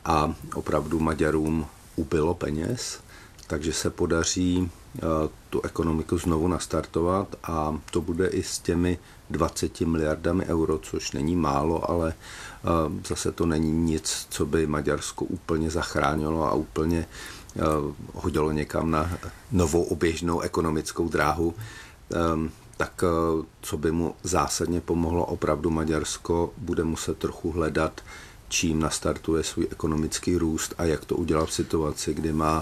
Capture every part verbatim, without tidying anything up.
a opravdu Maďarům ubylo peněz, takže se podaří tu ekonomiku znovu nastartovat a to bude i s těmi dvaceti miliardami euro, což není málo, ale zase to není nic, co by Maďarsko úplně zachránilo a úplně hodilo někam na novou oběžnou ekonomickou dráhu. Tak co by mu zásadně pomohlo opravdu Maďarsko, bude muset trochu hledat, čím nastartuje svůj ekonomický růst a jak to udělat v situaci, kdy má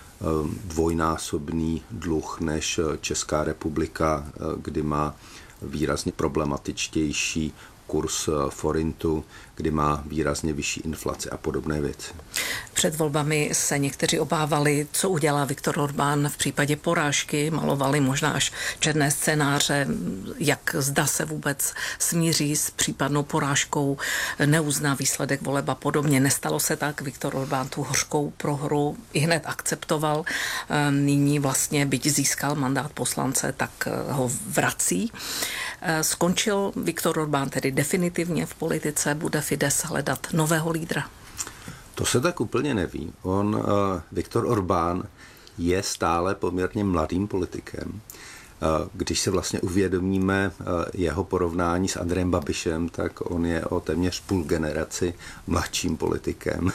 dvojnásobný dluh než Česká republika, kdy má výrazně problematičtější kurz forintu, kdy má výrazně vyšší inflaci a podobné věci. Před volbami se někteří obávali, co udělá Viktor Orbán v případě porážky, malovali možná až černé scénáře, jak zda se vůbec smíří s případnou porážkou, neuzná výsledek voleb a podobně. Nestalo se tak, Viktor Orbán tu hořkou prohru i hned akceptoval. Nyní vlastně, byť získal mandát poslance, tak ho vrací. Skončil Viktor Orbán tedy definitivně v politice, bude Fidesz hledat nového lídra? To se tak úplně neví. On, uh, Viktor Orbán, je stále poměrně mladým politikem. Uh, když se vlastně uvědomíme uh, jeho porovnání s Andrejem Babišem, tak on je o téměř půl generaci mladším politikem. Uh,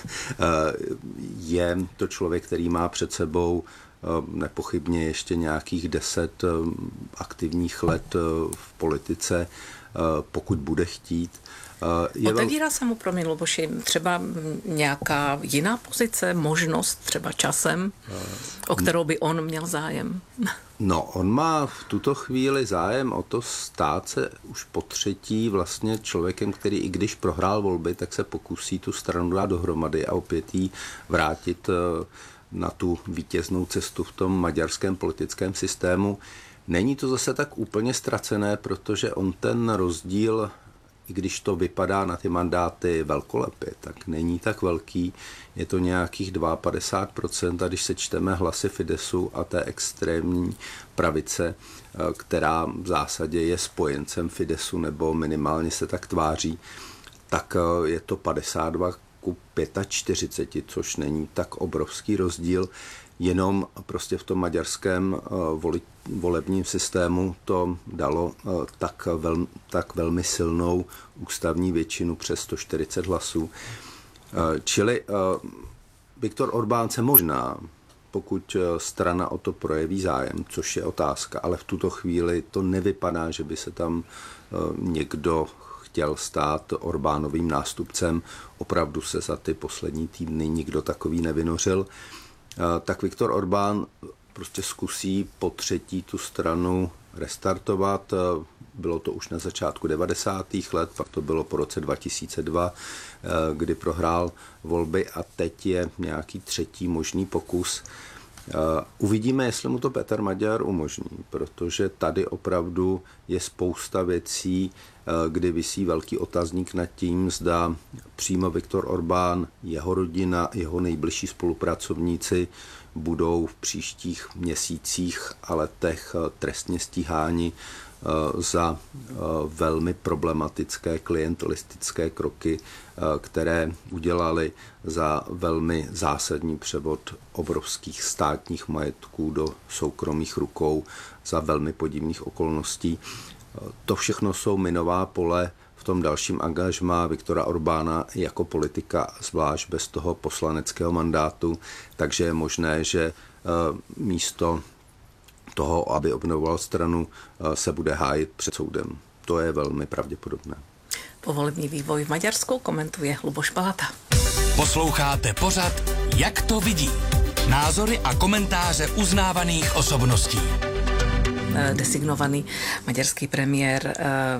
je to člověk, který má před sebou uh, nepochybně ještě nějakých deset uh, aktivních let uh, v politice, uh, pokud bude chtít. Je Otevírá vel... se mu, promiň Luboši, třeba nějaká jiná pozice, možnost třeba časem, o kterou by on měl zájem? No, on má v tuto chvíli zájem o to stát se už po třetí vlastně člověkem, který i když prohrál volby, tak se pokusí tu stranu dát dohromady a opět jí vrátit na tu vítěznou cestu v tom maďarském politickém systému. Není to zase tak úplně ztracené, protože on ten rozdíl, i když to vypadá na ty mandáty velkolepě, tak není tak velký. Je to nějakých padesát dva procent a když sečteme hlasy Fideszu a té extrémní pravice, která v zásadě je spojencem Fideszu nebo minimálně se tak tváří, tak je to padesát dva ku čtyřiceti pěti, což není tak obrovský rozdíl. Jenom prostě v tom maďarském voli, volebním systému to dalo tak, vel, tak velmi silnou ústavní většinu přes sto čtyřicet hlasů. Čili Viktor Orbán se možná, pokud strana o to projeví zájem, což je otázka, ale v tuto chvíli to nevypadá, že by se tam někdo chtěl stát Orbánovým nástupcem. Opravdu se za ty poslední týdny nikdo takový nevynořil. Tak Viktor Orbán prostě zkusí po třetí tu stranu restartovat. Bylo to už na začátku devadesátých let, pak to bylo po roce dva tisíce dva, kdy prohrál volby a teď je nějaký třetí možný pokus. Uvidíme, jestli mu to Petr Maďar umožní, protože tady opravdu je spousta věcí, kdy visí velký otazník nad tím, zda přímo Viktor Orbán, jeho rodina, jeho nejbližší spolupracovníci budou v příštích měsících a letech trestně stíháni za velmi problematické klientelistické kroky, které udělali, za velmi zásadní převod obrovských státních majetků do soukromých rukou za velmi podivných okolností. To všechno jsou minová pole v tom dalším angažmá Viktora Orbána jako politika, zvlášť bez toho poslaneckého mandátu, takže je možné, že místo toho, aby obnovoval stranu, se bude hájit před soudem. To je velmi pravděpodobné. Povolební vývoj v Maďarsku komentuje Luboš Palata. Posloucháte pořad Jak to vidí? Názory a komentáře uznávaných osobností. Designovaný maďarský premiér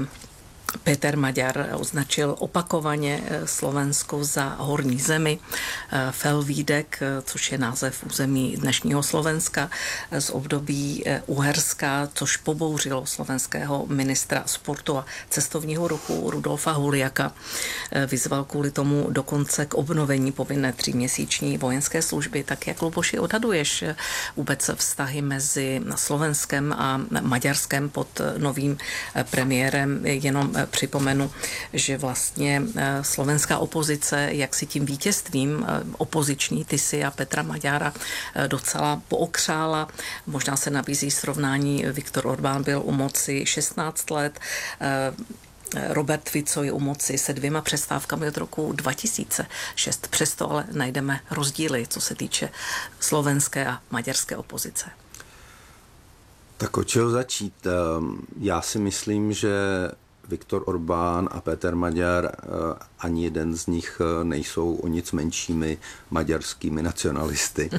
Péter Maďar označil opakovaně Slovensko za horní zemi. Felvídek, což je název území dnešního Slovenska z období Uherska, což pobouřilo slovenského ministra sportu a cestovního ruchu Rudolfa Huliaka. Vyzval kvůli tomu dokonce k obnovení povinné tříměsíční vojenské služby. Tak jak, Luboši, odhaduješ vůbec vztahy mezi Slovenskem a Maďarskem pod novým premiérem? Jenom připomenu, že vlastně slovenská opozice, jak si tím vítězstvím opoziční Tisy a Petra Maďara docela pookřála. Možná se nabízí srovnání, Viktor Orbán byl u moci šestnáct let, Robert Fico je u moci se dvěma přestávkami od roku dva tisíce šest. Přesto ale najdeme rozdíly, co se týče slovenské a maďarské opozice. Tak od čeho začít? Já si myslím, že Viktor Orbán a Péter Maďar, ani jeden z nich nejsou o nic menšími maďarskými nacionalisty.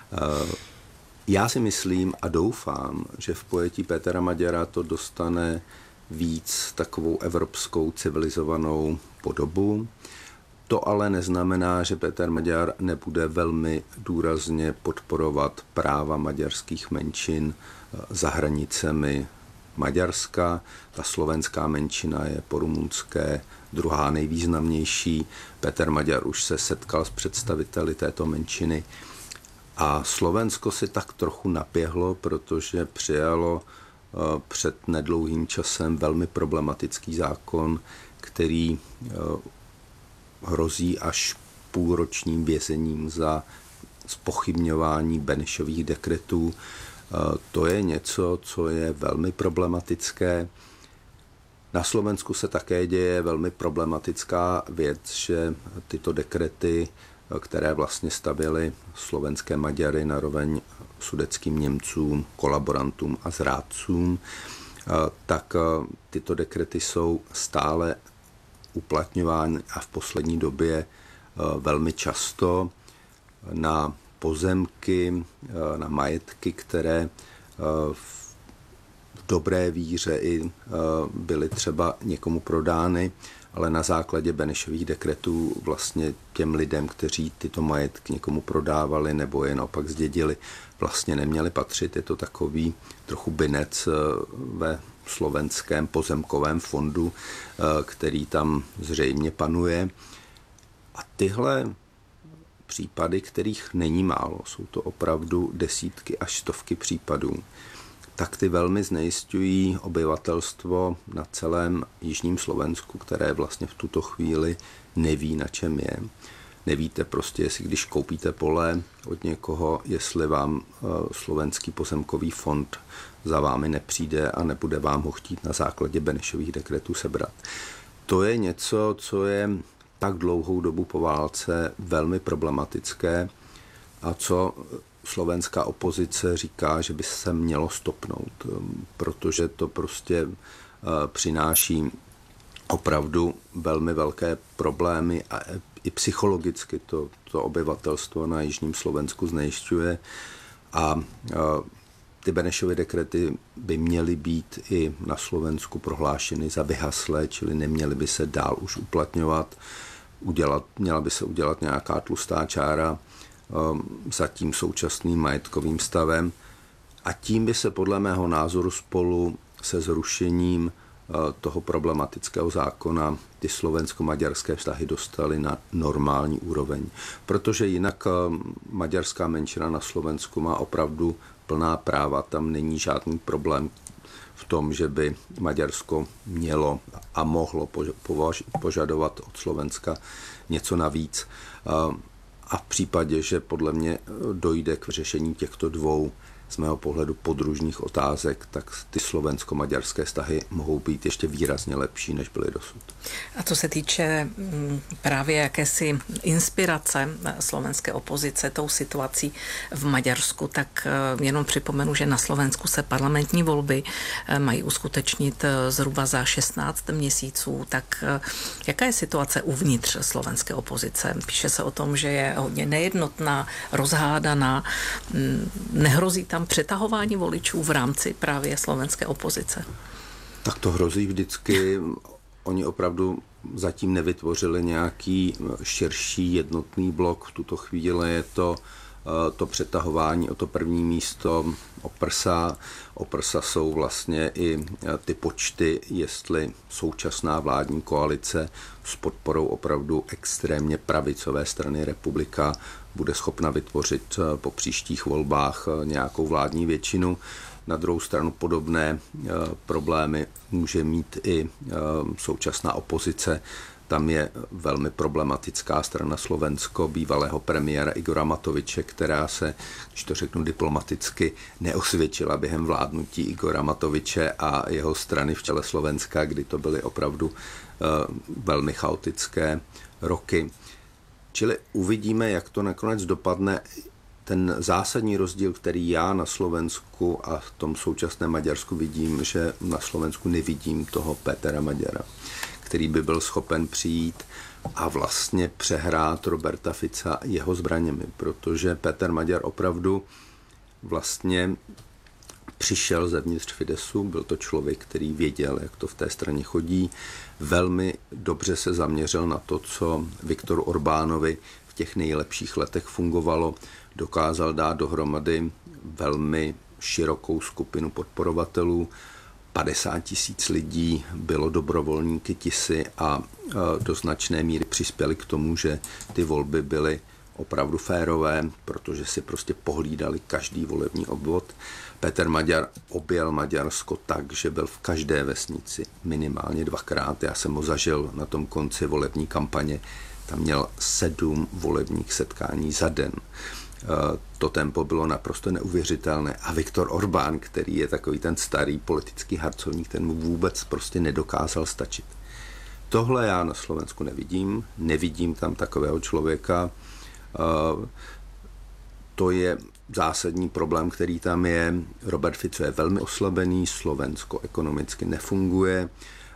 Já si myslím a doufám, že v pojetí Pétera Maďara to dostane víc takovou evropskou civilizovanou podobu. To ale neznamená, že Péter Maďar nebude velmi důrazně podporovat práva maďarských menšin za hranicemi Maďarska. Ta slovenská menšina je po rumunské druhá nejvýznamnější. Péter Maďar už se setkal s představiteli této menšiny a Slovensko si tak trochu napěhlo, protože přijalo před nedlouhým časem velmi problematický zákon, který hrozí až půlročním vězením za zpochybňování Benešových dekretů. To je něco, co je velmi problematické. Na Slovensku se také děje velmi problematická věc, že tyto dekrety, které vlastně stavěly slovenské Maďary naroveň sudetským Němcům, kolaborantům a zrádcům, tak tyto dekrety jsou stále uplatňovány a v poslední době velmi často na pozemky, na majetky, které v dobré víře i byly třeba někomu prodány, ale na základě Benešových dekretů vlastně těm lidem, kteří tyto majetky někomu prodávali nebo je naopak zdědili, vlastně neměli patřit. Je to takový trochu binec ve slovenském pozemkovém fondu, který tam zřejmě panuje. A tyhle případy, kterých není málo, jsou to opravdu desítky až stovky případů, tak ty velmi znejisťují obyvatelstvo na celém jižním Slovensku, které vlastně v tuto chvíli neví, na čem je. Nevíte prostě, jestli když koupíte pole od někoho, jestli vám slovenský pozemkový fond za vámi nepřijde a nebude vám ho chtít na základě Benešových dekretů sebrat. To je něco, co je tak dlouhou dobu po válce velmi problematické a co slovenská opozice říká, že by se mělo stopnout, protože to prostě přináší opravdu velmi velké problémy a i psychologicky to, to obyvatelstvo na jižním Slovensku znejišťuje a ty Benešovy dekrety by měly být i na Slovensku prohlášeny za vyhaslé, čili neměly by se dál už uplatňovat. Udělat, měla by se udělat nějaká tlustá čára za tím současným majetkovým stavem a tím by se podle mého názoru spolu se zrušením toho problematického zákona ty slovensko-maďarské vztahy dostaly na normální úroveň. Protože jinak maďarská menšina na Slovensku má opravdu plná práva, tam není žádný problém v tom, že by Maďarsko mělo a mohlo požadovat od Slovenska něco navíc. A v případě, že podle mě dojde k řešení těchto dvou z mého pohledu podružných otázek, tak ty slovensko-maďarské vztahy mohou být ještě výrazně lepší, než byly dosud. A co se týče právě jakési inspirace slovenské opozice tou situací v Maďarsku, tak jenom připomenu, že na Slovensku se parlamentní volby mají uskutečnit zhruba za šestnáct měsíců. Tak jaká je situace uvnitř slovenské opozice? Píše se o tom, že je hodně nejednotná, rozhádaná, nehrozí tam přetahování voličů v rámci právě slovenské opozice? Tak to hrozí vždycky. Oni opravdu zatím nevytvořili nějaký širší jednotný blok. V tuto chvíli je to to přetahování o to první místo o prsa. O prsa jsou vlastně i ty počty, jestli současná vládní koalice s podporou opravdu extrémně pravicové strany Republika bude schopna vytvořit po příštích volbách nějakou vládní většinu. Na druhou stranu podobné problémy může mít i současná opozice. Tam je velmi problematická strana Slovensko, bývalého premiéra Igora Matoviče, která se, když to řeknu diplomaticky, neosvědčila během vládnutí Igora Matoviče a jeho strany v čele Slovenska, kdy to byly opravdu uh, velmi chaotické roky. Čili uvidíme, jak to nakonec dopadne. Ten zásadní rozdíl, který já na Slovensku a v tom současném Maďarsku vidím, že na Slovensku nevidím toho Pétera Maďara, který by byl schopen přijít a vlastně přehrát Roberta Fica jeho zbraněmi, protože Péter Maďar opravdu vlastně přišel zevnitř Fidesu, byl to člověk, který věděl, jak to v té straně chodí, velmi dobře se zaměřil na to, co Viktoru Orbánovi v těch nejlepších letech fungovalo, dokázal dát dohromady velmi širokou skupinu podporovatelů, padesát tisíc lidí bylo dobrovolníky Tisy a do značné míry přispěli k tomu, že ty volby byly opravdu férové, protože si prostě pohlídali každý volební obvod. Péter Maďar objel Maďarsko tak, že byl v každé vesnici minimálně dvakrát. Já jsem ho zažil na tom konci volební kampaně. Tam měl sedm volebních setkání za den. To tempo bylo naprosto neuvěřitelné. A Viktor Orbán, který je takový ten starý politický harcovník, ten mu vůbec prostě nedokázal stačit. Tohle já na Slovensku nevidím. Nevidím tam takového člověka. To je zásadní problém, který tam je. Robert Fico je velmi oslabený, Slovensko ekonomicky nefunguje.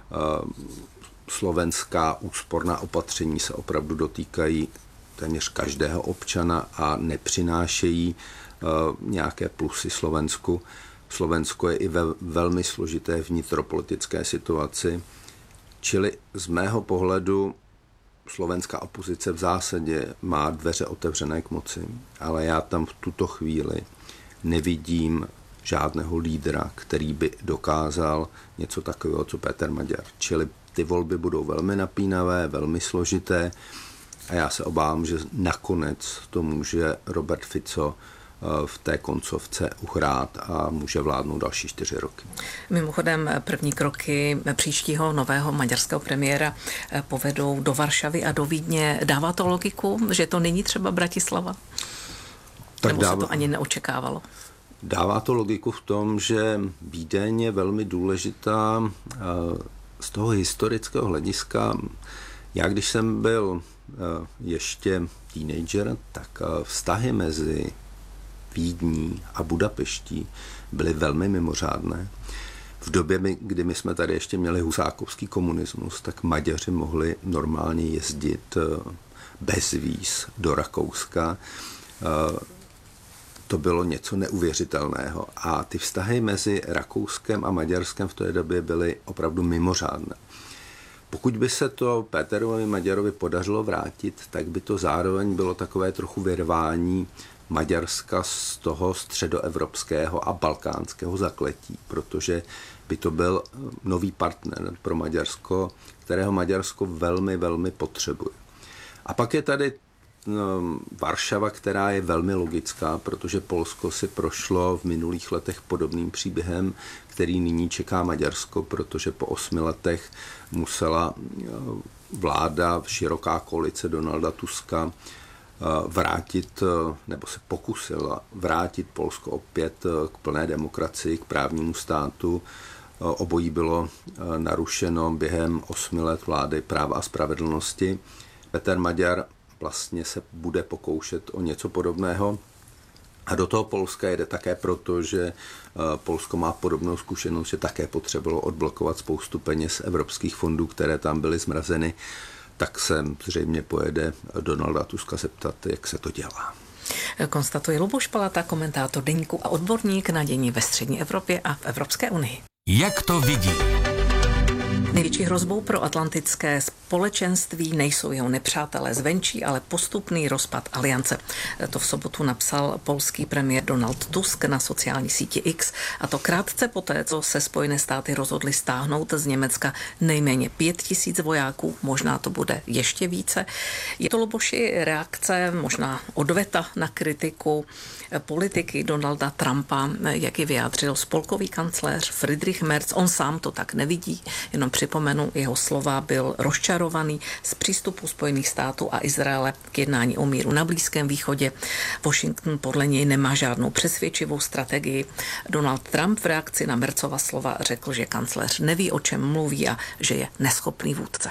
Slovenská úsporná opatření se opravdu dotýkají téměř každého občana a nepřinášejí uh, nějaké plusy Slovensku. Slovensko je i ve velmi složité vnitropolitické situaci, čili z mého pohledu slovenská opozice v zásadě má dveře otevřené k moci, ale já tam v tuto chvíli nevidím žádného lídra, který by dokázal něco takového, co Péter Maďar. Čili ty volby budou velmi napínavé, velmi složité, a já se obávám, že nakonec to může Robert Fico v té koncovce uhrát a může vládnout další čtyři roky. Mimochodem první kroky příštího nového maďarského premiéra povedou do Varšavy a do Vídně. Dává to logiku, že to není třeba Bratislava? Tak Nebo dává, se to ani neočekávalo? Dává to logiku v tom, že Vídeň je velmi důležitá z toho historického hlediska. Já když jsem byl ještě teenager, tak vztahy mezi Vídní a Budapeští byly velmi mimořádné. V době, kdy my jsme tady ještě měli husákovský komunismus, tak Maďaři mohli normálně jezdit bez víz do Rakouska. To bylo něco neuvěřitelného. A ty vztahy mezi Rakouskem a Maďarskem v té době byly opravdu mimořádné. Pokud by se to Péterovi Maďarovi podařilo vrátit, tak by to zároveň bylo takové trochu vyrvání Maďarska z toho středoevropského a balkánského zakletí, protože by to byl nový partner pro Maďarsko, kterého Maďarsko velmi, velmi potřebuje. A pak je tady Varšava, která je velmi logická, protože Polsko si prošlo v minulých letech podobným příběhem, který nyní čeká Maďarsko, protože po osmi letech musela vláda, široká koalice Donalda Tuska vrátit, nebo se pokusila vrátit Polsko opět k plné demokracii, k právnímu státu. Obojí bylo narušeno během osmi let vlády Práva a spravedlnosti. Péter Maďar vlastně se bude pokoušet o něco podobného. A do toho Polska jede také proto, že Polsko má podobnou zkušenost, že také potřebovalo odblokovat spoustu peněz evropských fondů, které tam byly zmrazeny, tak se zřejmě pojede Donalda Tuska zeptat, jak se to dělá. Konstatuje Luboš Palata, komentátor deníku a odborník na dění ve střední Evropě a v Evropské unii. Jak to vidí? Největší hrozbou pro atlantické společenství nejsou jeho nepřátelé zvenčí, ale postupný rozpad aliance. To v sobotu napsal polský premiér Donald Tusk na sociální síti X, a to krátce poté, co se Spojené státy rozhodly stáhnout z Německa nejméně pět tisíc vojáků, možná to bude ještě více. Je to, Luboši, reakce, možná odveta na kritiku politiky Donalda Trumpa, jak ji vyjádřil spolkový kancléř Friedrich Merz. On sám to tak nevidí, jenom připomenu, jeho slova, byl rozčarovaný z přístupu Spojených států a Izraele k jednání o míru na Blízkém východě. Washington podle něj nemá žádnou přesvědčivou strategii. Donald Trump v reakci na Merzova slova řekl, že kancléř neví, o čem mluví a že je neschopný vůdce.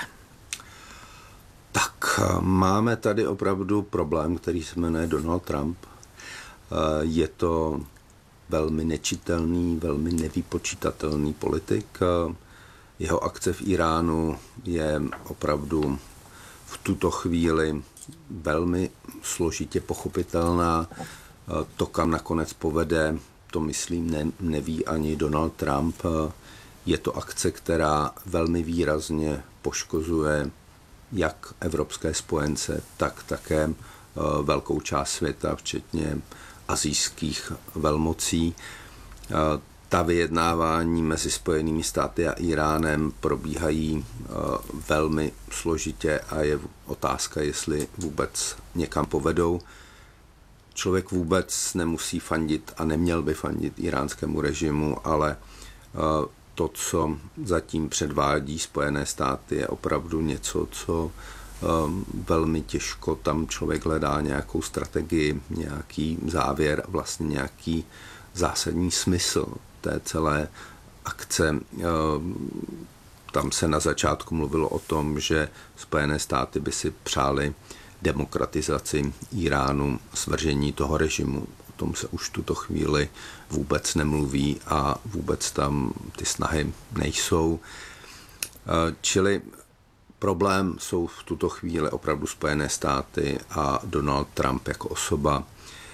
Tak máme tady opravdu problém, který se jmenuje Donald Trump. Je to velmi nečitelný, velmi nevypočítatelný politik. Jeho akce v Iránu je opravdu v tuto chvíli velmi složitě pochopitelná. To, kam nakonec povede, to myslím ne, neví ani Donald Trump. Je to akce, která velmi výrazně poškozuje jak evropské spojence, tak také velkou část světa, včetně asijských velmocí. Ta vyjednávání mezi Spojenými státy a Iránem probíhají velmi složitě a je otázka, jestli vůbec někam povedou. Člověk vůbec nemusí fandit a neměl by fandit iránskému režimu, ale to, co zatím předvádí Spojené státy, je opravdu něco, co velmi těžko tam člověk hledá nějakou strategii, nějaký závěr, vlastně nějaký zásadní smysl té celé akce. Tam se na začátku mluvilo o tom, že Spojené státy by si přáli demokratizaci Iránu, svržení toho režimu. O tom se už v tuto chvíli vůbec nemluví a vůbec tam ty snahy nejsou. Čili problém jsou v tuto chvíli opravdu Spojené státy a Donald Trump jako osoba.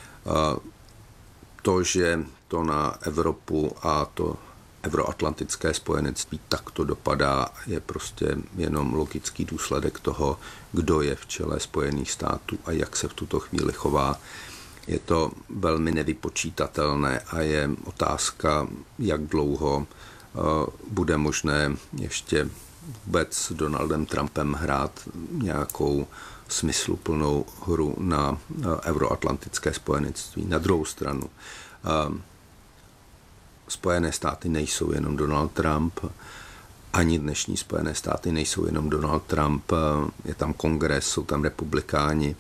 To, že to na Evropu a to euroatlantické spojenectví takto dopadá, je prostě jenom logický důsledek toho, kdo je v čele Spojených států a jak se v tuto chvíli chová. Je to velmi nevypočítatelné a je otázka, jak dlouho bude možné ještě vůbec s Donaldem Trumpem hrát nějakou smysluplnou hru na euroatlantické spojenectví. Na druhou stranu, Spojené státy nejsou jenom Donald Trump, ani dnešní Spojené státy nejsou jenom Donald Trump, je tam kongres, jsou tam republikáni.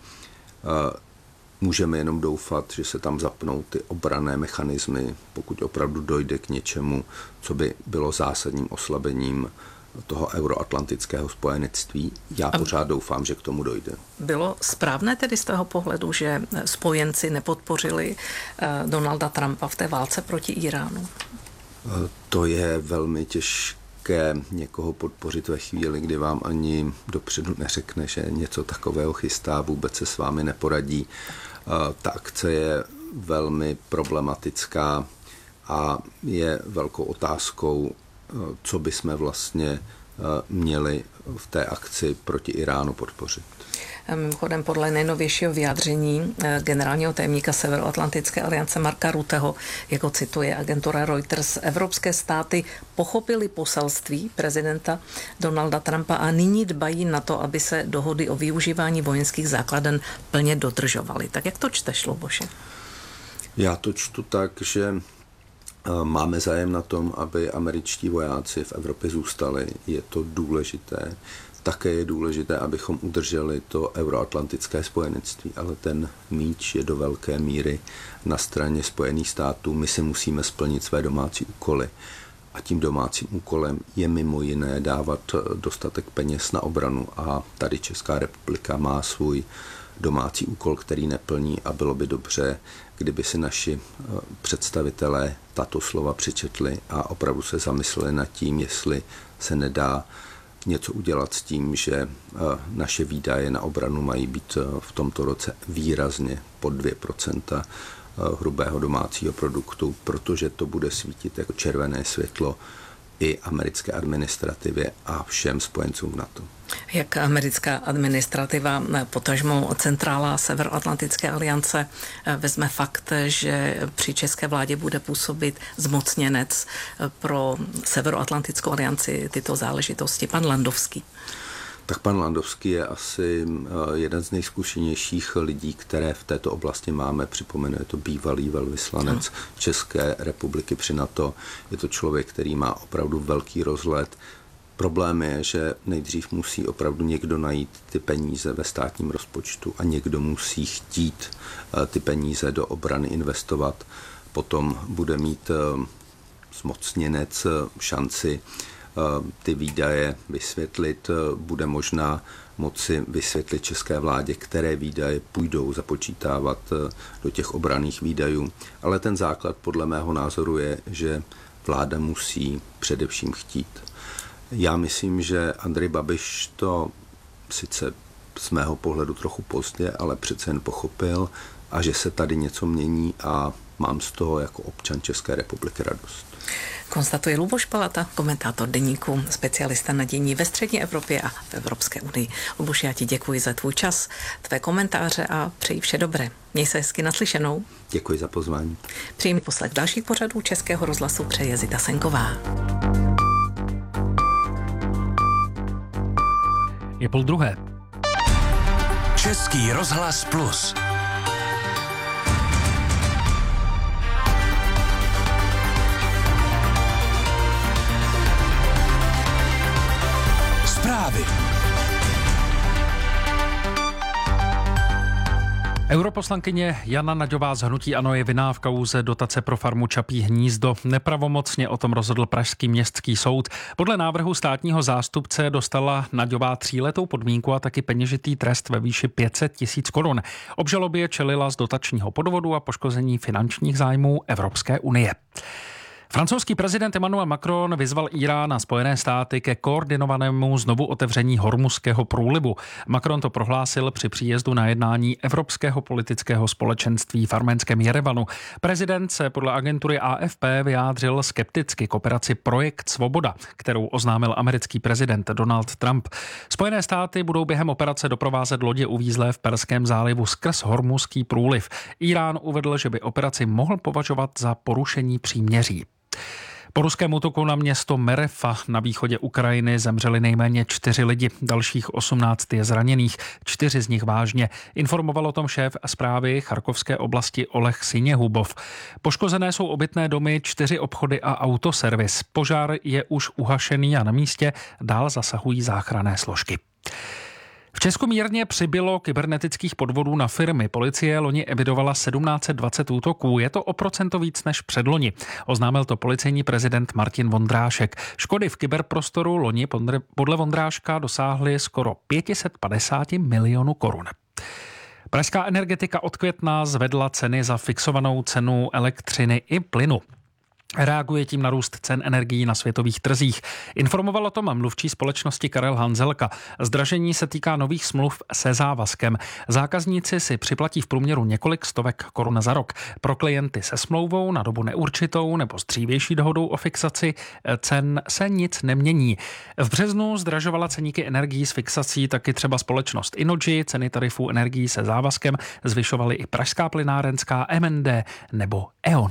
Můžeme jenom doufat, že se tam zapnou ty obranné mechanismy, pokud opravdu dojde k něčemu, co by bylo zásadním oslabením toho euroatlantického spojenectví. Já A pořád doufám, že k tomu dojde. Bylo správné tedy z toho pohledu, že spojenci nepodpořili Donalda Trumpa v té válce proti Iránu? To je velmi těžké někoho podpořit ve chvíli, kdy vám ani dopředu neřekne, že něco takového chystá, vůbec se s vámi neporadí. Ta akce je velmi problematická a je velkou otázkou, co bychom vlastně měli v té akci proti Iránu podpořit. Mimochodem podle nejnovějšího vyjádření generálního tajemníka Severoatlantické aliance Marka Rutteho, jako cituje agentura Reuters, evropské státy pochopili poselství prezidenta Donalda Trumpa a nyní dbají na to, aby se dohody o využívání vojenských základen plně dodržovaly. Tak jak to čteš, Luboši? Já to čtu tak, že máme zájem na tom, aby američtí vojáci v Evropě zůstali. Je to důležité. Také je důležité, abychom udrželi to euroatlantické spojenectví, ale ten míč je do velké míry na straně Spojených států. My si musíme splnit své domácí úkoly. A tím domácím úkolem je mimo jiné dávat dostatek peněz na obranu. A tady Česká republika má svůj domácí úkol, který neplní a bylo by dobře, kdyby si naši představitelé tato slova přečetli a opravdu se zamysleli nad tím, jestli se nedá něco udělat s tím, že naše výdaje na obranu mají být v tomto roce výrazně pod dvě procenta hrubého domácího produktu, protože to bude svítit jako červené světlo i americké administrativě a všem spojencům v NATO. Jak americká administrativa, potažmo centrála Severoatlantické aliance vezme fakt, že při české vládě bude působit zmocněnec pro Severoatlantickou alianci tyto záležitosti, pan Landowský? Tak pan Landowský je asi jeden z nejzkušenějších lidí, které v této oblasti máme. Připomenu, je to bývalý velvyslanec no. České republiky při NATO. Je to člověk, který má opravdu velký rozhled. Problém je, že nejdřív musí opravdu někdo najít ty peníze ve státním rozpočtu a někdo musí chtít ty peníze do obrany investovat. Potom bude mít zmocněnec šanci ty výdaje vysvětlit, bude možná moci vysvětlit české vládě, které výdaje půjdou započítávat do těch obranných výdajů. Ale ten základ podle mého názoru je, že vláda musí především chtít. Já myslím, že Andrej Babiš to sice z mého pohledu trochu pozdě, ale přece jen pochopil a že se tady něco mění a mám z toho jako občan České republiky radost. Konstatuje Luboš Palata, komentátor Deníku, specialista na dění ve střední Evropě a v Evropské unii. Luboš, já ti děkuji za tvůj čas, tvé komentáře a přeji vše dobré. Měj se hezky, naslyšenou. Děkuji za pozvání. Příjemný poslech dalších pořadů Českého rozhlasu přeje Zita Senková. Je půl druhé. Český rozhlas plus. Zprávy. Europoslankyně Jana Naďová z hnutí ANO je vinná v kauze dotace pro farmu Čapí hnízdo. Nepravomocně o tom rozhodl pražský městský soud. Podle návrhu státního zástupce dostala Naďová tříletou podmínku a taky peněžitý trest ve výši pět set tisíc korun. Obžalobě čelila z dotačního podvodu a poškození finančních zájmů Evropské unie. Francouzský prezident Emmanuel Macron vyzval Irán a Spojené státy ke koordinovanému znovu otevření Hormuzského průlivu. Macron to prohlásil při příjezdu na jednání Evropského politického společenství v arménském Jerevanu. Prezident se podle agentury A F P vyjádřil skepticky k operaci Projekt Svoboda, kterou oznámil americký prezident Donald Trump. Spojené státy budou během operace doprovázet lodě uvízlé v Perském zálivu skrz Hormuzský průliv. Irán uvedl, že by operaci mohl považovat za porušení příměří. Po ruském útoku na město Merefa na východě Ukrajiny zemřeli nejméně čtyři lidi, dalších osmnáct je zraněných, čtyři z nich vážně. Informoval o tom šéf zprávy Charkovské oblasti Oleh Siněhubov. Poškozené jsou obytné domy, čtyři obchody a autoservis. Požár je už uhašený a na místě dál zasahují záchranné složky. V Česku mírně přibylo kybernetických podvodů na firmy. Policie loni evidovala tisíc sedm set dvacet útoků. Je to o procento víc než předloni. Oznámil to policejní prezident Martin Vondrášek. Škody v kyberprostoru loni podle Vondráška dosáhly skoro pět set padesát milionů korun. Pražská energetika od května zvedla ceny za fixovanou cenu elektřiny i plynu. Reaguje tím na růst cen energií na světových trzích. Informoval o tom mluvčí společnosti Karel Hanzelka. Zdražení se týká nových smluv se závazkem. Zákazníci si připlatí v průměru několik stovek korun za rok. Pro klienty se smlouvou na dobu neurčitou nebo s dřívější dohodou o fixaci cen se nic nemění. V březnu zdražovala ceníky energií s fixací taky třeba společnost Innogy. Ceny tarifů energií se závazkem zvyšovaly i pražská plynárenská M N D nebo E O N.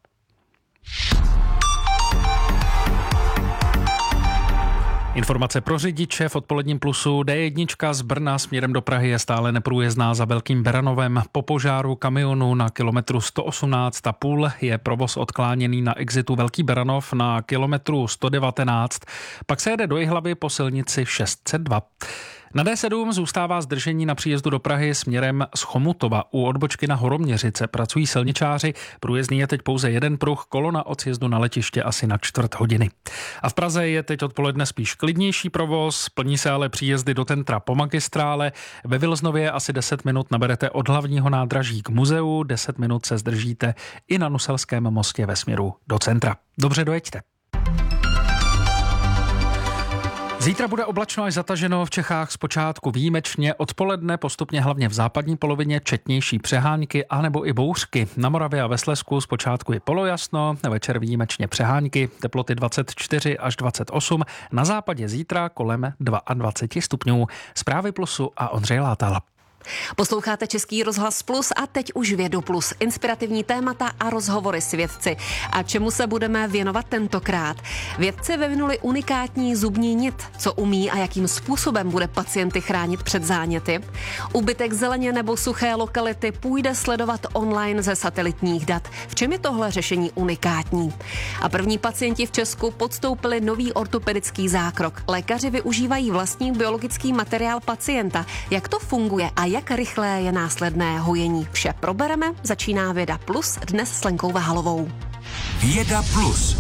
Informace pro řidiče v odpoledním plusu. D jedna z Brna směrem do Prahy je stále neprůjezdná za Velkým Beranovem. Po požáru kamionu na kilometru sto osmnáct a půl je provoz odkláněný na exitu Velký Beranov na kilometru sto devatenáct. Pak se jede do Jihlavy po silnici šest set dva. Na D sedm zůstává zdržení na příjezdu do Prahy směrem z Chomutova. U odbočky na Horoměřice pracují silničáři. Průjezdný je teď pouze jeden pruh, kolona od sjezdu na letiště asi na čtvrt hodiny. A v Praze je teď odpoledne spíš klidnější provoz, plní se ale příjezdy do centra po magistrále. Ve Vilznově asi deset minut naberete od hlavního nádraží k muzeu, deset minut se zdržíte i na Nuselském mostě ve směru do centra. Dobře dojeďte. Zítra bude oblačno až zataženo, v Čechách zpočátku výjimečně, odpoledne postupně hlavně v západní polovině četnější přehánky anebo i bouřky. Na Moravě a ve Slezsku zpočátku je polojasno, večer výjimečně přehánky, teploty dvacet čtyři až dvacet osm, na západě zítra kolem dvacet dva stupňů. Zprávy Plusu a Ondřej Látal. Posloucháte Český rozhlas Plus a teď už Vědu Plus. Inspirativní témata a rozhovory s vědci. A čemu se budeme věnovat tentokrát? Vědci vyvinuli unikátní zubní nit, co umí a jakým způsobem bude pacienty chránit před záněty. Úbytek zeleně nebo suché lokality půjde sledovat online ze satelitních dat. V čem je tohle řešení unikátní? A první pacienti v Česku podstoupili nový ortopedický zákrok. Lékaři využívají vlastní biologický materiál pacienta. Jak to funguje a jak rychlé je následné hojení? Vše probereme, začíná Věda Plus, dnes s Lenkou Vahalovou. Věda Plus.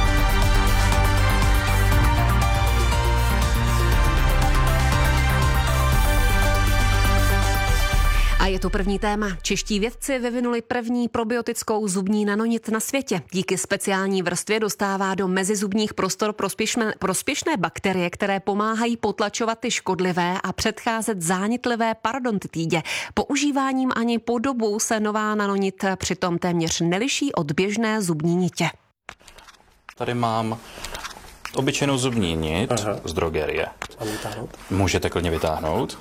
A je tu první téma. Čeští vědci vyvinuli první probiotickou zubní nanonit na světě. Díky speciální vrstvě dostává do mezizubních prostor prospěšné, prospěšné bakterie, které pomáhají potlačovat ty škodlivé a předcházet zánětlivé parodontitidě. Používáním ani podobou se nová nanonit přitom téměř neliší od běžné zubní nitě. Tady mám obyčejnou zubní nit Aha. z drogerie. A vytáhnout? Můžete klidně vytáhnout.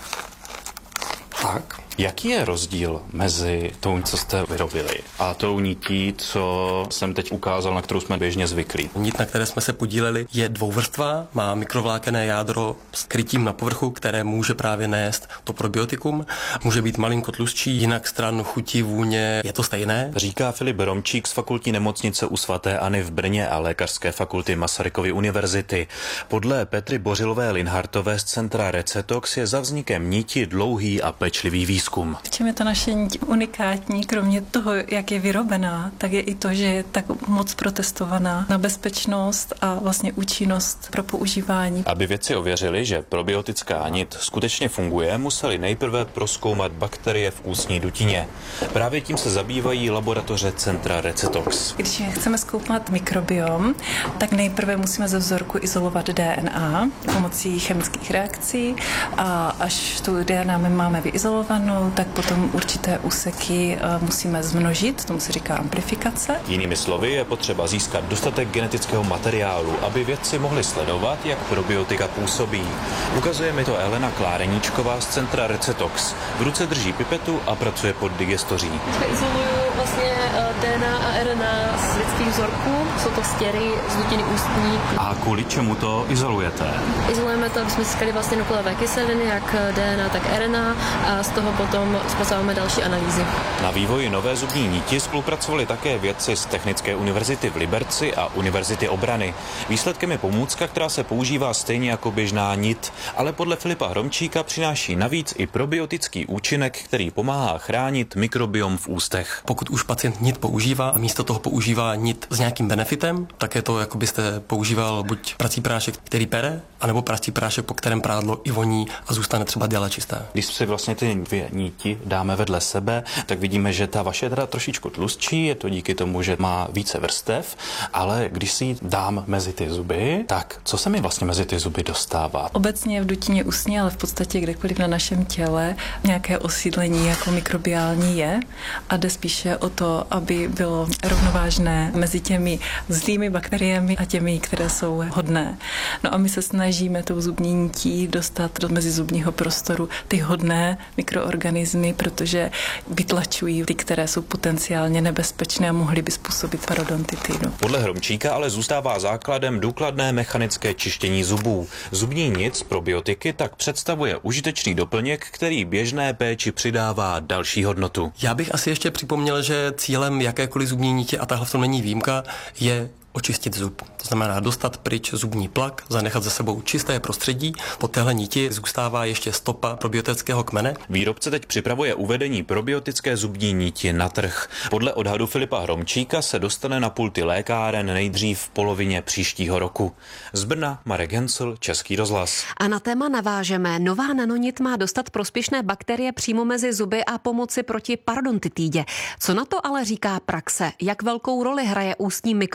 Tak. Jaký je rozdíl mezi tou, co jste vyrobili, a tou nití, co jsem teď ukázal, na kterou jsme běžně zvyklí? Nit, na které jsme se podíleli, je dvouvrstva, má mikrovlákenné jádro s krytím na povrchu, které může právě nést to probiotikum. Může být malinko tlustší, jinak stran chuti, vůně, je to stejné. Říká Filip Romčík z fakultní nemocnice u svaté Anny v Brně a lékařské fakulty Masarykovy univerzity. Podle Petry Bořilové-Linhartové z centra Recetox je za vznikem niti dlouhý a pečlivý výzkum. V čem je ta naše niť unikátní, kromě toho, jak je vyrobená, tak je i to, že je tak moc protestovaná na bezpečnost a vlastně účinnost pro používání. Aby vědci ověřili, že probiotická nit skutečně funguje, museli nejprve prozkoumat bakterie v ústní dutině. Právě tím se zabývají laboratoře centra Recetox. Když chceme zkoumat mikrobiom, tak nejprve musíme ze vzorku izolovat D N A pomocí chemických reakcí a až tu D N A my máme vyizolovanou, tak potom určité úseky musíme zmnožit, tomu se říká amplifikace. Jinými slovy je potřeba získat dostatek genetického materiálu, aby vědci mohli sledovat, jak probiotika působí. Ukazuje mi to Elena Kláreníčková z centra Recetox. V ruce drží pipetu a pracuje pod digestoří. Izoluju vlastně D N A a R N A z lidských vzorků, jsou to stěry z dutiny ústní. A kvůli čemu to izolujete? Izolujeme to, aby jsme získali vlastně nukleové kyseliny, jak D N A, tak R N A, a z toho potom zpracováváme další analýzy. Na vývoji nové zubní niti spolupracovali také vědci z Technické univerzity v Liberci a Univerzity obrany. Výsledkem je pomůcka, která se používá stejně jako běžná nit, ale podle Filipa Hromčíka přináší navíc i probiotický účinek, který pomáhá chránit mikrobiom v ústech. Pokud už pacient nit používá a místo toho používá nit s nějakým benefitem, tak je to, jako byste používal buď prací prášek, který pere, anebo prací prášek, po kterém prádlo i voní a zůstane třeba děle čisté. Když si vlastně ty dvě niti dáme vedle sebe, tak vidíme, že ta vaše je teda trošičku tlustší, je to díky tomu, že má více vrstev, ale když si ji dám mezi ty zuby, tak co se mi vlastně mezi ty zuby dostává? Obecně v dutině ústní, ale v podstatě kdekoliv na našem těle nějaké osídlení jako mikrobiální je a jde spíše o to, aby bylo rovnovážné mezi těmi zlými bakteriemi a těmi, které jsou hodné. No a my se snažíme tou zubní nití dostat do mezizubního prostoru ty hodné mikroorganismy, protože vytlačují ty, které jsou potenciálně nebezpečné a mohly by způsobit parodontitidu. Podle Hromčíka ale zůstává základem důkladné mechanické čištění zubů. Zubní nit z probiotiky tak představuje užitečný doplněk, který běžné péči přidává další hodnotu. Já bych asi ještě připomněl, že cílem jakékoliv zubní nitě, a tahle v tom není výjimka, je očistit zub. To znamená dostat pryč zubní plak, zanechat za sebou čisté prostředí. Po téhle niti zůstává ještě stopa probiotického kmene. Výrobce teď připravuje uvedení probiotické zubní niti na trh. Podle odhadu Filipa Hromčíka se dostane na pulty lékáren nejdřív v polovině příštího roku. Z Brna Marek Hensl, Český rozhlas. A na téma navážeme. Nová nanonit má dostat prospěšné bakterie přímo mezi zuby a pomoci proti parodontitidě. Co na to ale říká praxe? Jak velkou roli hraje ústní mikrobiom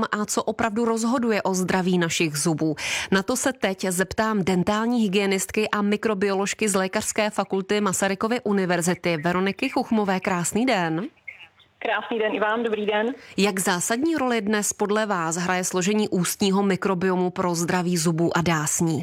a co opravdu rozhoduje o zdraví našich zubů. Na to se teď zeptám dentální hygienistky a mikrobioložky z Lékařské fakulty Masarykovy univerzity Veroniky Chuchmové. Krásný den. Krásný den i vám, dobrý den. Jak zásadní roli dnes podle vás hraje složení ústního mikrobiomu pro zdraví zubů a dásní?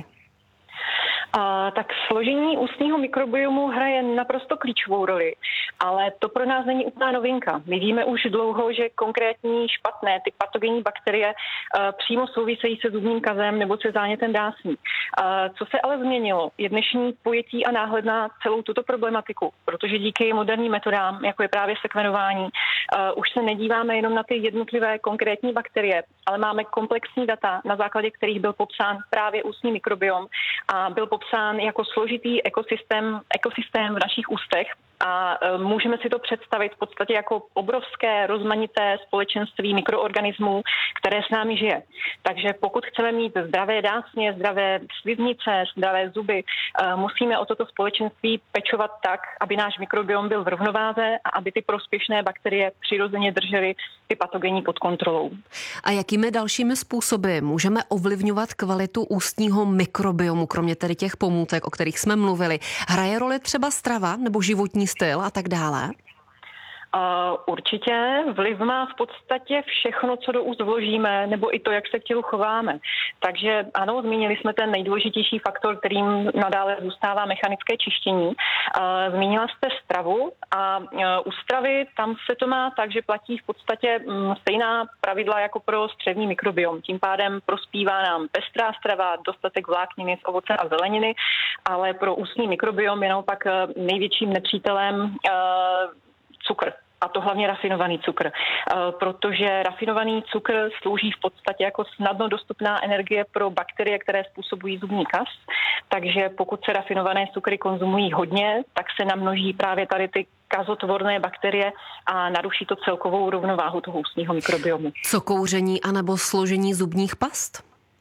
A, tak složení ústního mikrobiomu hraje naprosto klíčovou roli, ale to pro nás není úplná novinka. My víme už dlouho, že konkrétní špatné, ty patogenní bakterie a, přímo souvisejí se zubním kazem nebo se zánětem dásní. A, co se ale změnilo, je dnešní pojetí a náhled na celou tuto problematiku, protože díky moderním metodám, jako je právě sekvenování, a, už se nedíváme jenom na ty jednotlivé konkrétní bakterie, ale máme komplexní data, na základě kterých byl popsán právě ústní mikrobiom a byl popsán jako složitý ekosystém, ekosystém v našich ústech a e, můžeme si to představit v podstatě jako obrovské rozmanité společenství mikroorganismů, které s námi žije. Takže pokud chceme mít zdravé dásně, zdravé sliznice, zdravé zuby, e, musíme o toto společenství pečovat tak, aby náš mikrobiom byl v rovnováze a aby ty prospěšné bakterie přirozeně držely ty patogenní pod kontrolou. A jakými dalšími způsoby můžeme ovlivňovat kvalitu ústního mikrobiomu, kromě tedy těch pomůcek, o kterých jsme mluvili? Hraje roli třeba strava nebo životní styl a tak dále? Uh, určitě vliv má v podstatě všechno, co do úst vložíme, nebo i to, jak se k tělu chováme. Takže ano, zmínili jsme ten nejdůležitější faktor, kterým nadále zůstává mechanické čištění. Uh, zmínila jste stravu a uh, u stravy tam se to má tak, že platí v podstatě um, stejná pravidla jako pro střevní mikrobiom. Tím pádem prospívá nám pestrá strava, dostatek vlákniny z ovoce a zeleniny, ale pro ústní mikrobiom je naopak uh, největším nepřítelem uh, cukr. A to hlavně rafinovaný cukr, protože rafinovaný cukr slouží v podstatě jako snadno dostupná energie pro bakterie, které způsobují zubní kas. Takže pokud se rafinované cukry konzumují hodně, tak se namnoží právě tady ty kazotvorné bakterie a naruší to celkovou rovnováhu toho ústního mikrobiomu. Co kouření anebo složení zubních past?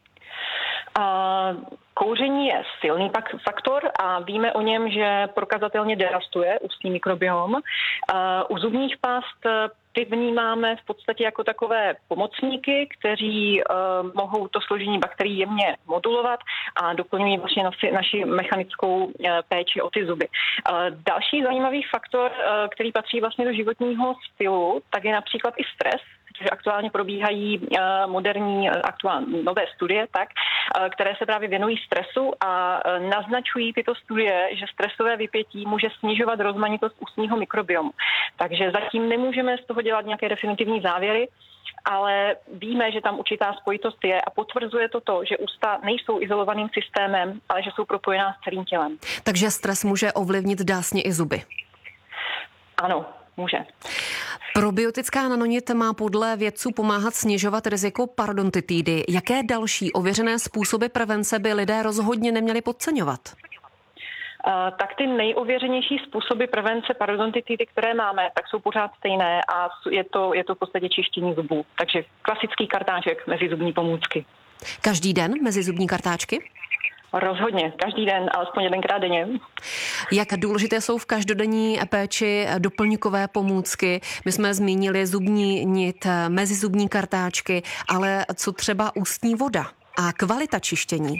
Uh, kouření je silný pak faktor a víme o něm, že prokazatelně devastuje ústní mikrobiom. Uh, u zubních past ty vnímáme v podstatě jako takové pomocníky, kteří uh, mohou to složení bakterií jemně modulovat a doplňují vlastně naši, naši mechanickou uh, péči o ty zuby. Uh, další zajímavý faktor, uh, který patří vlastně do životního stylu, tak je například i stres, protože aktuálně probíhají uh, moderní, uh, aktuální nové studie, tak, uh, které se právě věnují stresu a uh, naznačují tyto studie, že stresové vypětí může snižovat rozmanitost ústního mikrobiomu. Takže zatím nemůžeme z toho dělat nějaké definitivní závěry, ale víme, že tam určitá spojitost je a potvrzuje to to, že ústa nejsou izolovaným systémem, ale že jsou propojená s celým tělem. Takže stres může ovlivnit dásně i zuby. Ano, může. Probiotická nanonit má podle vědců pomáhat snižovat riziko parodontitidy. Jaké další ověřené způsoby prevence by lidé rozhodně neměli podceňovat? Uh, tak ty nejověřenější způsoby prevence parodontitidy, které máme, tak jsou pořád stejné a je to, je to v podstatě čištění zubů. Takže klasický kartáček mezi zubní pomůcky. Každý den mezi zubní kartáčky? Rozhodně, každý den, alespoň jedenkrát denně. Jak důležité jsou v každodenní péči doplňkové pomůcky? My jsme zmínili zubní nit, mezizubní kartáčky, ale co třeba ústní voda a kvalita čištění?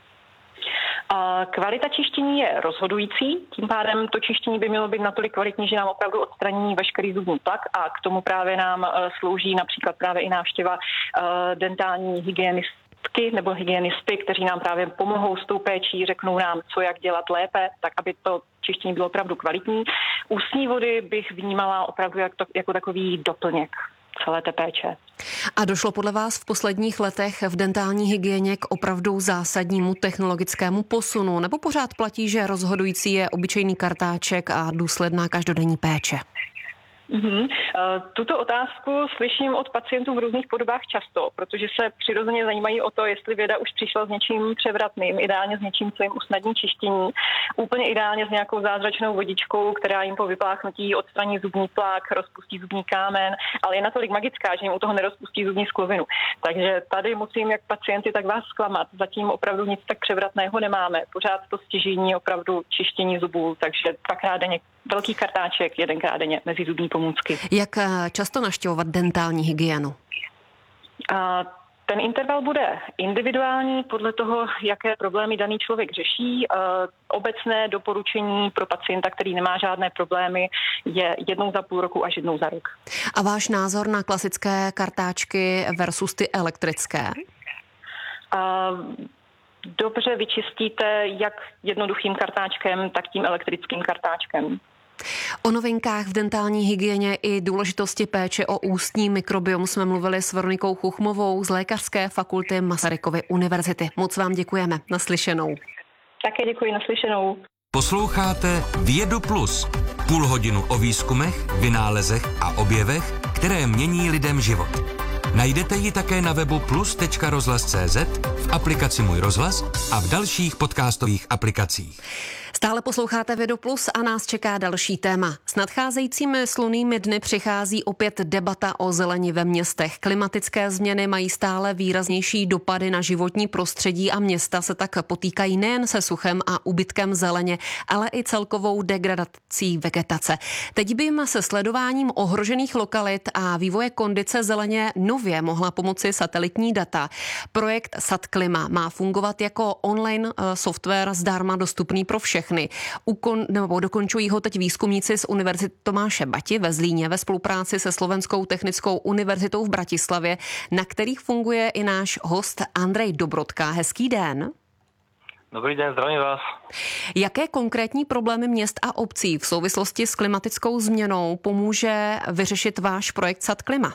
A kvalita čištění je rozhodující, tím pádem to čištění by mělo být natolik kvalitní, že nám opravdu odstraní veškerý zubní tlak a k tomu právě nám slouží například právě i návštěva dentální hygienistky nebo hygienisty, kteří nám právě pomohou s tou péčí, řeknou nám, co jak dělat lépe, tak aby to čištění bylo opravdu kvalitní. Ústní vody bych vnímala opravdu jako, jako takový doplněk celé té péče. A došlo podle vás v posledních letech v dentální hygieně k opravdu zásadnímu technologickému posunu, nebo pořád platí, že rozhodující je obyčejný kartáček a důsledná každodenní péče? Mm-hmm. Tuto otázku slyším od pacientů v různých podobách často, protože se přirozeně zajímají o to, jestli věda už přišla s něčím převratným, ideálně s něčím, co jim usnadní čištění, úplně ideálně s nějakou zázračnou vodičkou, která jim po vypláchnutí odstraní zubní tlak, rozpustí zubní kámen, ale je natolik magická, že jim u toho nerozpustí zubní sklovinu. Takže tady musím jak pacienty, tak vás zklamat. Zatím opravdu nic tak převratného nemáme. Pořád to stěžení opravdu čištění zubů, takže dvakrát denně velký kartáček, jedenkrát denně mezizubní pomůcky. Jak často navštěvovat dentální hygienu? A ten interval bude individuální podle toho, jaké problémy daný člověk řeší. Obecné doporučení pro pacienta, který nemá žádné problémy, je jednou za půl roku až jednou za rok. A váš názor na klasické kartáčky versus ty elektrické? A dobře vyčistíte jak jednoduchým kartáčkem, tak tím elektrickým kartáčkem. O novinkách v dentální hygieně i důležitosti péče o ústní mikrobiom jsme mluvili s Veronikou Chuchmovou z Lékařské fakulty Masarykovy univerzity. Moc vám děkujeme. Naslyšenou. Také děkuji, naslyšenou. Posloucháte Vědu Plus. Půl hodinu o výzkumech, vynálezech a objevech, které mění lidem život. Najdete ji také na webu plus tečka rozhlas tečka cé zet, v aplikaci Můj rozhlas a v dalších podcastových aplikacích. Stále posloucháte Vědu Plus a nás čeká další téma. S nadcházejícími slunnými dny přichází opět debata o zeleni ve městech. Klimatické změny mají stále výraznější dopady na životní prostředí a města se tak potýkají nejen se suchem a úbytkem zeleně, ale i celkovou degradací vegetace. Teď by jim se sledováním ohrožených lokalit a vývoje kondice zeleně nově mohla pomoci satelitní data. Projekt SatKlima má fungovat jako online software zdarma dostupný pro všechny. Ukon, nebo dokončují ho teď výzkumníci z Univerzity Tomáše Bati ve Zlíně ve spolupráci se Slovenskou technickou univerzitou v Bratislavě, na kterých funguje i náš host Andrej Dobrodka. Hezký den. Dobrý den, zdravím vás. Jaké konkrétní problémy měst a obcí v souvislosti s klimatickou změnou pomůže vyřešit váš projekt SatKlima?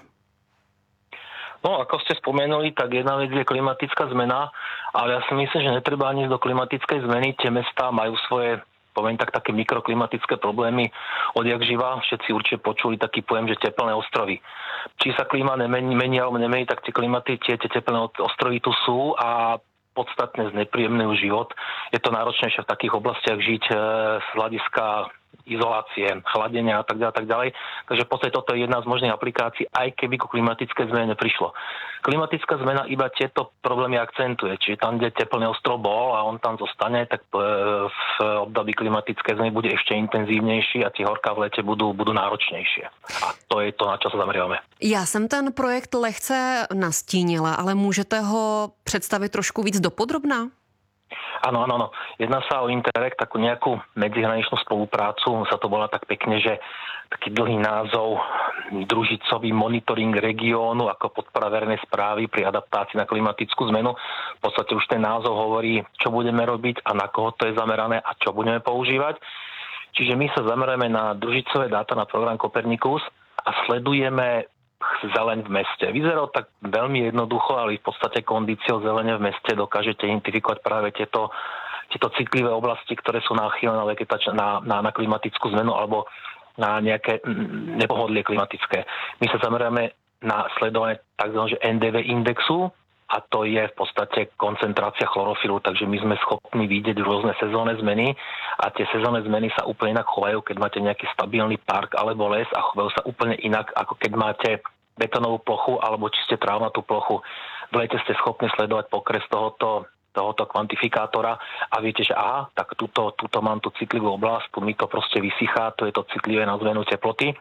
No, ako ste spomenuli, tak jedna vec je klimatická zmena, ale ja si myslím, že netreba ani do klimatickej zmeny. Tie mestá majú svoje, poviem tak, také mikroklimatické problémy odjak živa. Všetci určite počuli taký pojem, že teplné ostrovy. Či sa klíma nemení, mení alebo nemení, tak tie klimaty, tie, tie teplné ostrovy tu sú a podstatne znepríjemňujú život. Je to náročnejšie v takých oblastiach žiť e, z hľadiska izolácie, chladenia a tak ďalej, tak ďalej. Takže v podstate toto je jedna z možných aplikácií, aj keby ku klimatické zmene neprišlo. Klimatická zmena iba tieto problémy akcentuje. Čiže tam, kde teplný ostrov bol a on tam zostane, tak v období klimatické zmeny bude ešte intenzívnejší a tie horká v lete budú, budú náročnejšie. A to je to, na čo sa zameriavame. Já jsem ten projekt lehce nastínila, ale můžete ho představit trošku víc dopodrobná? Áno, áno, áno. Jedná sa o Interreg, takú nejakú medzihraničnú spoluprácu. Sa to volá tak pekne, že taký dlhý názov družicový monitoring regiónu ako podpora verejnej správy pri adaptácii na klimatickú zmenu. V podstate už ten názov hovorí, čo budeme robiť a na koho to je zamerané a čo budeme používať. Čiže my sa zameráme na družicové dáta na program Copernicus a sledujeme zeleň v meste. Vyzerá tak veľmi jednoducho, ale v podstate kondíciou zelene v meste dokážete identifikovať práve tieto, tieto citlivé oblasti, ktoré sú náchylné na, na, na, na klimatickú zmenu alebo na nejaké nepohodlie klimatické. My sa zameráme na sledovanie tzv. en dé vé indexu a to je v podstate koncentrácia chlorofilu, takže my sme schopní vidieť rôzne sezónne zmeny a tie sezónne zmeny sa úplne inak chovajú, keď máte nejaký stabilný park alebo les a chovajú sa úplne inak, ako keď máte betónovú plochu alebo či ste trávnatú plochu. V lete ste schopní sledovať pokres tohoto, tohoto kvantifikátora a viete, že aha, tak tuto, tuto mám tú citlivú oblasť, tu mi to proste vysychá, to je to citlivé na zmenu teploty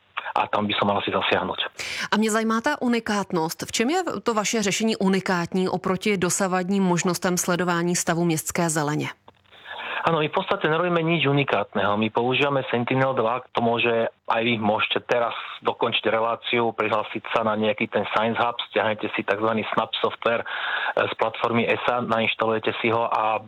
a tam by som mal asi zasiahnuť. A mě zajímá ta unikátnost. V čem je to vaše řešení unikátní oproti dosavadním možnostem sledování stavu městské zeleně? Áno, my v podstate nerobíme nič unikátneho. My používame Sentinel dva, k tomu, že aj vy môžete teraz dokončiť reláciu, prihlásiť sa na nejaký ten Science Hub, stiahnete si tzv. Snap software z platformy E S A, nainštalujete si ho a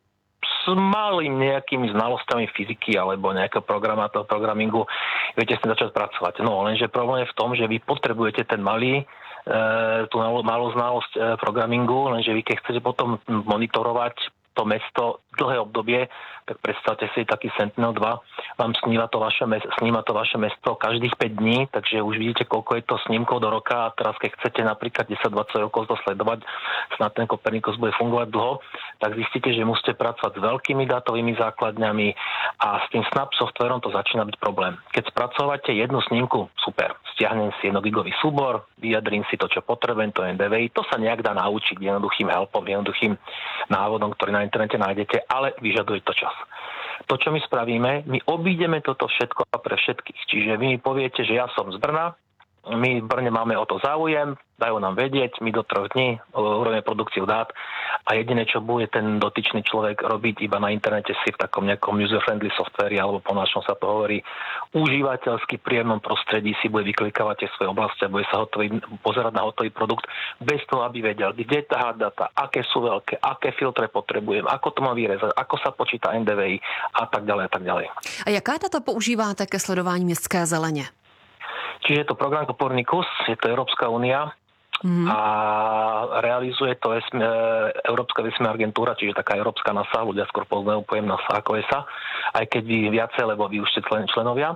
s malým nejakými znalosťami fyziky alebo nejakého programingu viete s tým začať pracovať. No, lenže problém je v tom, že vy potrebujete ten malý tú malú znalosť programingu, lenže vy keď chcete potom monitorovať to mesto dlhé obdobie, tak predstavte si, taký Sentinel dva vám sníma to vaše, sníma to vaše mesto každých päť dní, takže už vidíte, koľko je to snímkov do roka a teraz, keď chcete napríklad desať dvadsať rokov to sledovať, snad ten Copernicus bude fungovať dlho, tak zistíte, že musíte pracovať s veľkými dátovými základňami a s tým Snap softverom to začína byť problém. Keď spracovate jednu snímku, super, stiahnem si jednogigový súbor, vyjadrím si to, čo potrebujem, to en dé vé, to sa nejak dá naučiť jednoduchým helpom, jednoduchým návodom, ktorý na internete nájdete, ale vyžaduje to čas. To, čo my spravíme, my obídeme toto všetko a pre všetkých. Čiže vy mi poviete, že ja som z Brna, my v Brne máme o to záujem, dajú nám vedieť, my do troch dní urobíme produkciu dát a jediné, čo bude ten dotyčný človek robiť iba na internete si v takom nejakom user-friendly softveri, alebo po našom sa to hovorí, užívateľsky príjemnom prostredí si bude vyklikávať tie svoje oblasti a bude sa hotový, pozerať na hotový produkt bez toho, aby vedel, kde tá data, aké sú veľké, aké filtre potrebujem, ako to mám vyrezať, ako sa počíta N D V I a tak ďalej a tak ďalej. A jaká data používáte ke sledování městské zeleně? Čiže je to program Copernicus, je to Európska únia, Mm. a realizuje to vesmí, Európska vesmírna agentúra, čiže taká európska NASA, ľudia skôr poznajú pojem NASA ako E S A, aj keď vy viacej, lebo vy už ste člen, členovia.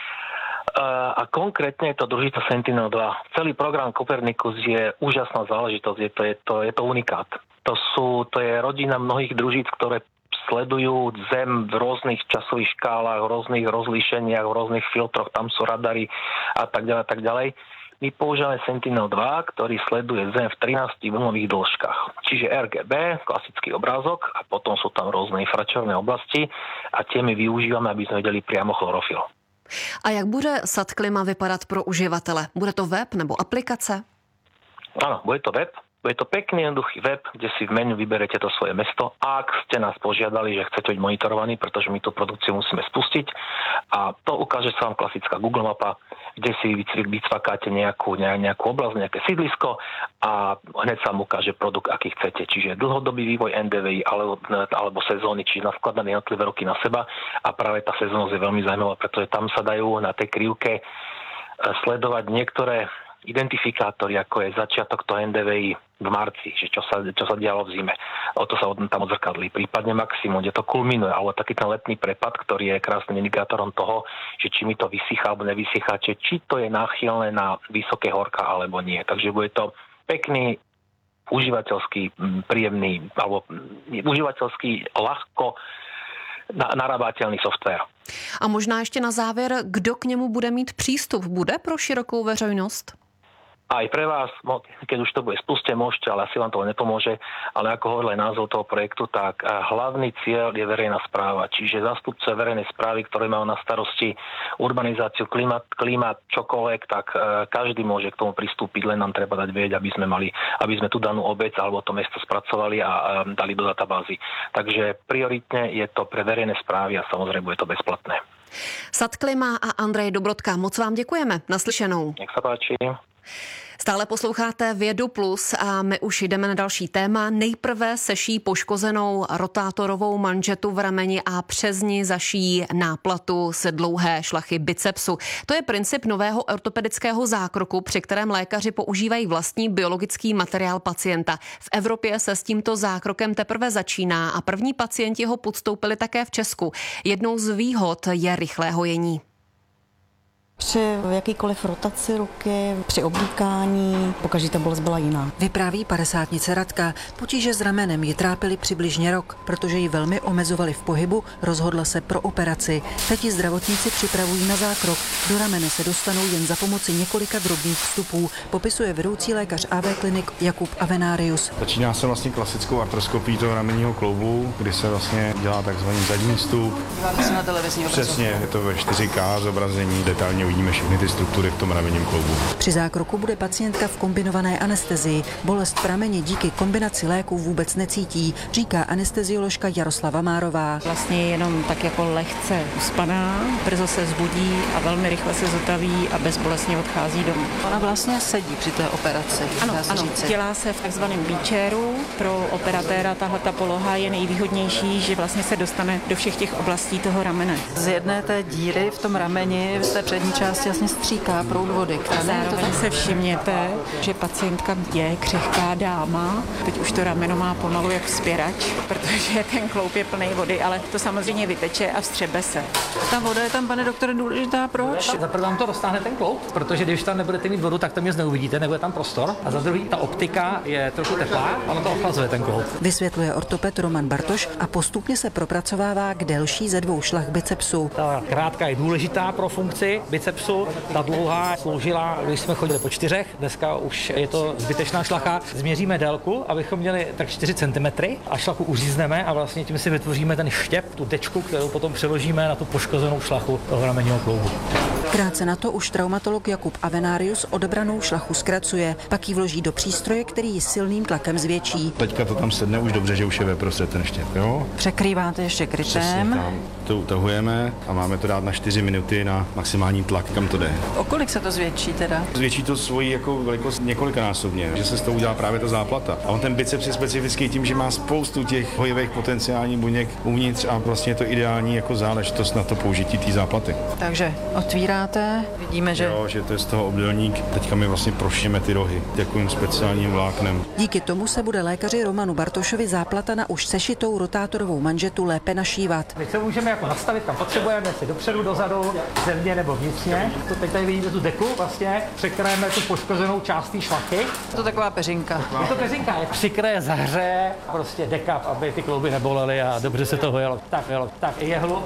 A konkrétne je to družica Sentinel dva. Celý program Copernicus je úžasná záležitosť, je to, je to, je to unikát. To, sú, to je rodina mnohých družíc, ktoré sledujú Zem v rôznych časových škálach, v rôznych rozlíšeniach, v rôznych filtroch, tam sú radary a tak ďalej, tak ďalej. My používame Sentinel dva, ktorý sleduje Zem v trinástich vlnových dĺžkach. Čiže R G B, klasický obrázok, a potom sú tam rôzne infračerné oblasti a tie my využívame, aby sme vedeli priamo chlorofil. A jak bude SatKlima vypadat pro uživatele? Bude to web nebo aplikace? Áno, bude to web. Bude to pekný, jednoduchý web, kde si v menu vyberete to svoje mesto. Ak ste nás požiadali, že chcete byť monitorovaní, pretože my tú produkciu musíme spustiť a to ukáže sa vám klasická Google mapa, kde si vycvakáte nejakú, nejakú oblasť, nejaké sídlisko a hneď sa vám ukáže produkt, aký chcete. Čiže dlhodobý vývoj N D V I alebo, alebo sezóny, čiže naskladané jednotlivé roky na seba a práve tá sezónnosť je veľmi zaujímavá, pretože tam sa dajú na tej krivke sledovať niektoré identifikátory, ako je začiatok toho N D V I v marci, že čo sa, čo sa dialo v zime. O to sa tam odzrkadlí. Prípadne maximum, kde to kulminuje, alebo taký ten letný prepad, ktorý je krásnym indikátorom toho, že či mi to vysychá alebo nevysychá, či to je náchylné na vysoké horka alebo nie. Takže bude to pekný, užívateľský, príjemný, alebo užívateľský, ľahko narábatelný software. A možná ještě na závěr, kdo k němu bude mít přístup? Bude pro širokou veřejnost? Aj pre vás, keď už to bude spuste, môžete, ale asi vám to nepomôže, ale ako hovoril aj názov toho projektu, tak hlavný cieľ je verejná správa, čiže zástupce verejnej správy, ktoré majú na starosti urbanizáciu, klímat, klímat, čokoľvek, tak každý môže k tomu pristúpiť, len nám treba dať vedieť, aby sme mali, aby sme tú danú obec alebo to mesto spracovali a dali do databázy. Takže prioritne je to pre verejné správy a samozrejme bude to bezplatné. SatKlima a Andrej Dobrodka, moc vám děkujeme. Naslyšenou. Nech sa páči. Stále posloucháte Vědu Plus a my už jdeme na další téma. Nejprve seší poškozenou rotátorovou manžetu v rameni a přes ní zašijí náplatu z dlouhé šlachy bicepsu. To je princip nového ortopedického zákroku, při kterém lékaři používají vlastní biologický materiál pacienta. V Evropě se s tímto zákrokem teprve začíná a první pacienti ho podstoupili také v Česku. Jednou z výhod je rychlé hojení. Při jakýkoliv rotaci ruky, při oblíkání, pokaždé ta bolest byla jiná. Vypráví padesátnice Radka. Potíže s ramenem ji trápily přibližně rok, protože ji velmi omezovali v pohybu, rozhodla se pro operaci. Teď ji zdravotníci připravují na zákrok. Do ramene se dostanou jen za pomoci několika drobných vstupů, popisuje vedoucí lékař A V klinik Jakub Avenarius. Začíná se vlastně klasickou artroskopií toho ramenního kloubu, kdy se vlastně dělá takzvaný zadní vstup. Díváte se na televizní obrazovku. Přesně, je to ve čtyři ká zobrazení, detailně uvidíme všechny ty struktury v tom ramenním kloubu. Při zákroku bude pacientka v kombinované anestezii. Bolest v rameni díky kombinaci léků vůbec necítí, říká anestezioložka Jaroslava Márová. Vlastně jenom tak jako lehce uspaná, brzo se zbudí a velmi rychle se zotaví a bezbolestně odchází domů. Ona vlastně sedí při té operaci. Ano, ano, dělá se v takzvaném beachairu. Pro operatéra tahle ta poloha je nejvýhodnější, že vlastně se dostane do všech těch oblastí toho ramene. Z jedné té díry v tom rameni v té přední části jasně stříká proud vody. Zároveň se všimněte, že pacientka je křehká dáma. Teď už to rameno má pomalu jak vzpěrač, protože ten kloub je plný vody, ale to samozřejmě vyteče a vstřebe se. Ta voda je tam, pane doktore, důležitá. Proč? Za prvé vám to roztáhne ten kloub, protože když tam nebudete mít vodu, tak to mě neuvidíte, nebude tam prostor. A za druhý, ta optika je trochu teplá, ono to ochlazuje ten kloub. Vysvětluje ortoped Roman Bartoš a postupně se propracovává k delší ze dvou šlach bicepsu. Ta krátká je důležitá pro funkci bicepsu. plusu. Ta dlouhá sloužila, když jsme chodili po čtyřech, dneska už je to zbytečná šlacha. Změříme délku, abychom měli tak čtyři centimetry a šlachu uřízneme a vlastně tím si vytvoříme ten štěp, tu tečku, kterou potom přeložíme na tu poškozenou šlachu toho ramenního kloubu. Krátce na to už traumatolog Jakub Avenarius odebranou šlachu zkracuje, pak ji vloží do přístroje, který ji silným tlakem zvětší. Teďka to tam sedne už dobře, že už je ve prostřed ten štěp, jo? Překrýváte ještě krytem. Tam to utahujeme a máme to dát na čtyři minuty na maximální tlak, kam to jde. O kolik se to zvětší teda? Zvětší to svoji jako velikost několikanásobně, že se z toho udělá právě ta záplata. A on ten biceps je specifický tím, že má spoustu těch hojivých potenciálních buněk uvnitř a vlastně je to ideální jako záležitost na to použití té záplaty. Takže otvíráte, vidíme, že... Jo, že to je z toho obdélník. Teďka my vlastně prošijeme ty rohy takovým speciálním vláknem. Díky tomu se bude lékaři Romanu Bartošovi záplata na už sešitou rotátorovou manžetu lépe našívat. Teď se můžeme jako nastavit, kam potřebujeme, jestli dopředu, dozadu, zevně nebo vnitřně. To teď tady vidíte tu deku, vlastně překryjeme tu poškozenou část té šlachy. To je taková peřinka. Je to peřinka, je přikryje, zahřeje, prostě dekap, aby ty klouby nebolely a dobře se to hojelo. Tak, jelo. Tak jehlu.